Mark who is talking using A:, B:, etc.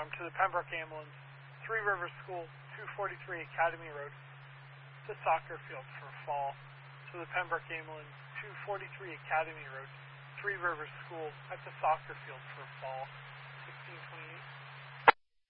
A: alarm to the Pembroke Ambulance, Three Rivers School, 243 Academy Road, to soccer field for fall. To the Pembroke Ambulance, 243 Academy Road, Three Rivers School, at the soccer field for fall.